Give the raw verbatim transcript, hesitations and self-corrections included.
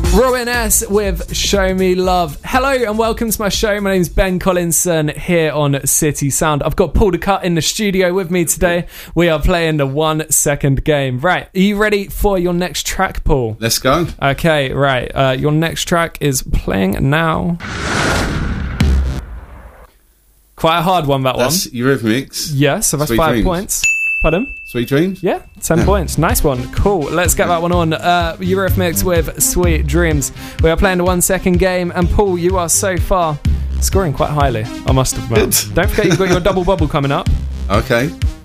Robin S with Show Me Love. Hello and welcome to my show. My name's Ben Collinson here on City Sound. I've got Paul DeCut in the studio with me today. We are playing the one second game. Right, are you ready for your next track, Paul? Let's go. Okay, right. Uh, your next track is playing now. Quite a hard one, that That's one. Eurythmics. Yes, so that's Sweet five Dreams. points. Pardon? Sweet Dreams? Yeah, ten Yeah. points. Nice one. Cool. Let's get that one on. Uh, Eurythmics with Sweet Dreams. We are playing the one second game, and Paul, you are so far scoring quite highly, I must admit. Good. Don't forget you've got your double bubble coming up. Okay.